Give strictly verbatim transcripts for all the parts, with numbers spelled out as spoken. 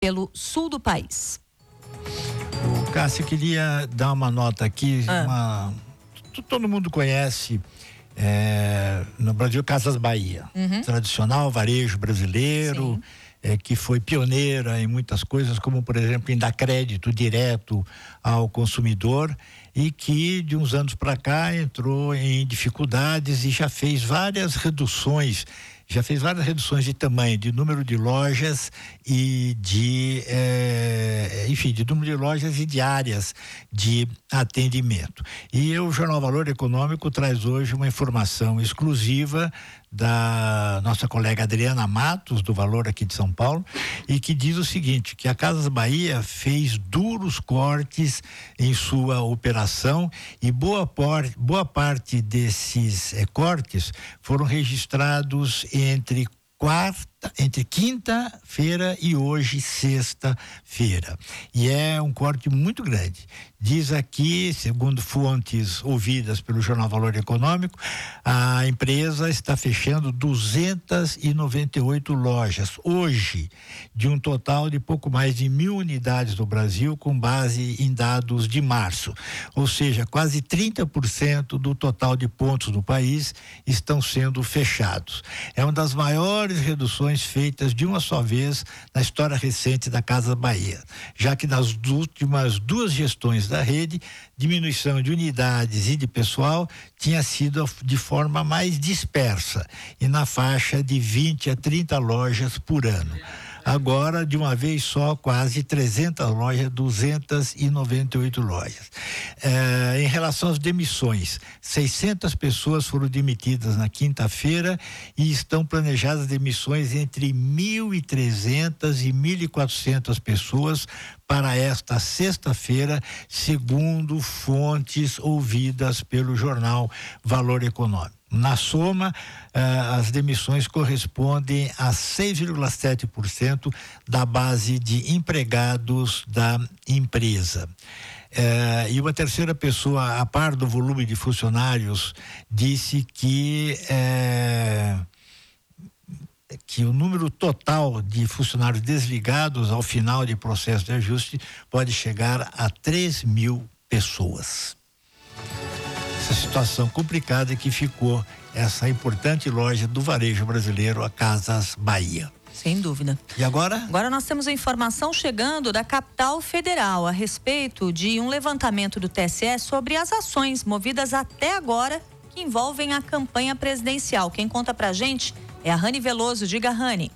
pelo sul do país. O Cássio, queria dar uma nota aqui, ah. uma, todo mundo conhece é, no Brasil Casas Bahia, uhum. tradicional varejo brasileiro, é, que foi pioneira em muitas coisas, como por exemplo em dar crédito direto ao consumidor, e que de uns anos para cá entrou em dificuldades e já fez várias reduções, já fez várias reduções de tamanho, de número de lojas e de, é, enfim, de número de lojas e de áreas de atendimento. E o Jornal Valor Econômico traz hoje uma informação exclusiva da nossa colega Adriana Matos, do Valor aqui de São Paulo, e que diz o seguinte, que a Casas Bahia fez duros cortes em sua operação e boa, por, boa parte desses eh, cortes foram registrados entre quarta, entre quinta-feira e hoje sexta-feira. E é um corte muito grande. Diz aqui, segundo fontes ouvidas pelo Jornal Valor Econômico, a empresa está fechando duzentas e noventa e oito lojas hoje, de um total de pouco mais de mil unidades no Brasil, com base em dados de março. Ou seja, quase trinta por cento do total de pontos do país estão sendo fechados. É uma das maiores reduções feitas de uma só vez na história recente da Casas Bahia, já que nas últimas duas gestões da rede, diminuição de unidades e de pessoal tinha sido de forma mais dispersa e na faixa de vinte a trinta lojas por ano. Agora, de uma vez só, quase trezentas lojas, duzentas e noventa e oito lojas. É, em relação às demissões, seiscentas pessoas foram demitidas na quinta-feira e estão planejadas demissões entre mil e trezentas e mil e quatrocentas pessoas para esta sexta-feira, segundo fontes ouvidas pelo jornal Valor Econômico. Na soma, uh, as demissões correspondem a seis vírgula sete por cento da base de empregados da empresa. Uh, e uma terceira pessoa, a par do volume de funcionários, disse que uh, que o número total de funcionários desligados ao final de processo de ajuste pode chegar a três mil pessoas. Essa situação complicada que ficou essa importante loja do varejo brasileiro, a Casas Bahia. Sem dúvida. E agora? Agora nós temos a informação chegando da capital federal a respeito de um levantamento do T S E sobre as ações movidas até agora que envolvem a campanha presidencial. Quem conta pra gente é a Rani Veloso. Diga, Rani.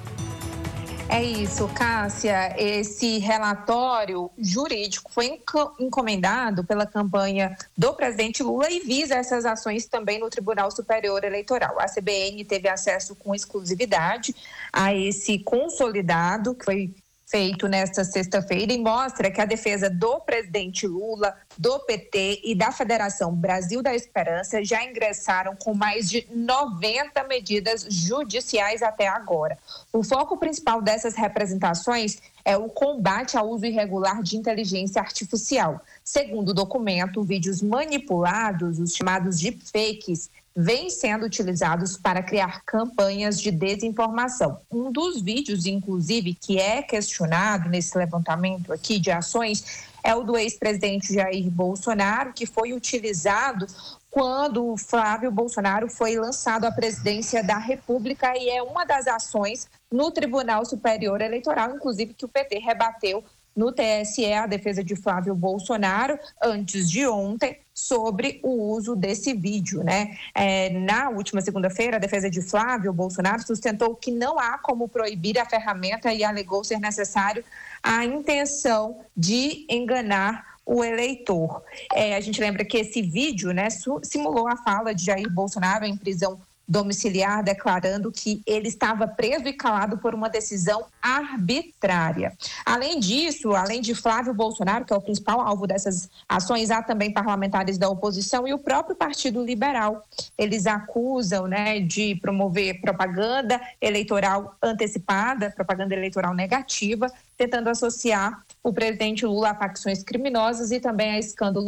É isso, Cássia. Esse relatório jurídico foi encomendado pela campanha do presidente Lula e visa essas ações também no Tribunal Superior Eleitoral. A C B N teve acesso com exclusividade a esse consolidado que foi feito nesta sexta-feira e mostra que a defesa do presidente Lula, do P T e da Federação Brasil da Esperança já ingressaram com mais de noventa medidas judiciais até agora. O foco principal dessas representações é o combate ao uso irregular de inteligência artificial. Segundo o documento, vídeos manipulados, os chamados deepfakes, vêm sendo utilizados para criar campanhas de desinformação. Um dos vídeos, inclusive, que é questionado nesse levantamento aqui de ações é o do ex-presidente Jair Bolsonaro, que foi utilizado quando Flávio Bolsonaro foi lançado à presidência da República e é uma das ações no Tribunal Superior Eleitoral, inclusive que o P T rebateu no T S E a defesa de Flávio Bolsonaro antes de ontem sobre o uso desse vídeo, né? É, na última segunda-feira, a defesa de Flávio Bolsonaro sustentou que não há como proibir a ferramenta e alegou ser necessário a intenção de enganar o eleitor. É, a gente lembra que esse vídeo, né, simulou a fala de Jair Bolsonaro em prisão domiciliar, declarando que ele estava preso e calado por uma decisão arbitrária. Além disso, além de Flávio Bolsonaro, que é o principal alvo dessas ações, há também parlamentares da oposição e o próprio Partido Liberal. Eles acusam, né, de promover propaganda eleitoral antecipada, propaganda eleitoral negativa, tentando associar o presidente Lula a facções criminosas e também a escândalos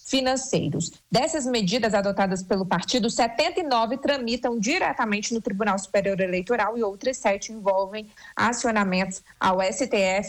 financeiros. Dessas medidas adotadas pelo partido, setenta e nove tramitam diretamente no Tribunal Superior Eleitoral e outras sete envolvem acionamentos ao S T F